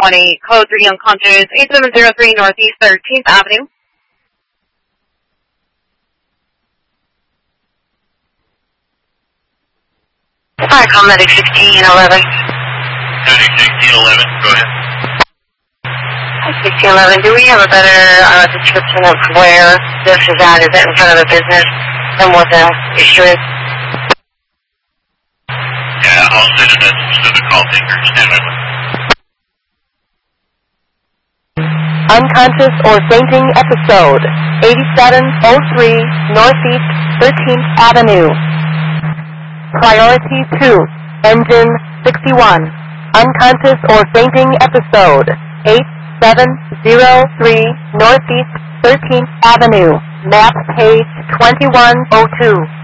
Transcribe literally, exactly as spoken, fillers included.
twenty, code three unconscious, eight seven zero three Northeast thirteenth Avenue. Hi, call medic sixteen eleven. Medic sixteen eleven, go ahead. Hi, sixteen eleven. Do we have a better uh, description of where this is at? Is it in front of a business and what the issue is? Yeah, I'll send a message to the call taker. Stand by. Unconscious or fainting episode, eighty-seven oh three Northeast thirteenth Avenue. Priority two, engine sixty-one. Unconscious or fainting episode, eight seven zero three Northeast thirteenth Avenue. Map page twenty-one oh two.